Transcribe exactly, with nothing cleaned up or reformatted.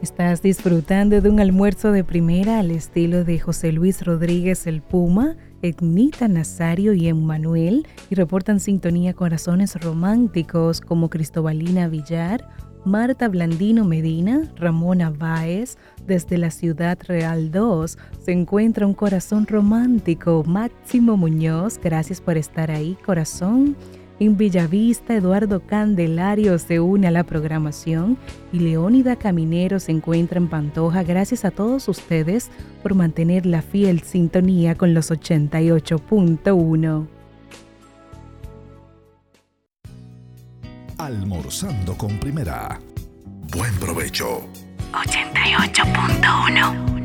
Estás disfrutando de un almuerzo de primera al estilo de José Luis Rodríguez el Puma, Ednita Nazario y Emmanuel, y reportan sintonía corazones románticos como Cristobalina Villar, Marta Blandino Medina, Ramona Báez. Desde la Ciudad Real dos se encuentra un corazón romántico, Máximo Muñoz. Gracias por estar ahí, corazón. En Bellavista, Eduardo Candelario se une a la programación y Leónida Caminero se encuentra en Pantoja. Gracias a todos ustedes por mantener la fiel sintonía con los ochenta y ocho punto uno. Almorzando con Primera. Buen provecho. ochenta y ocho punto uno.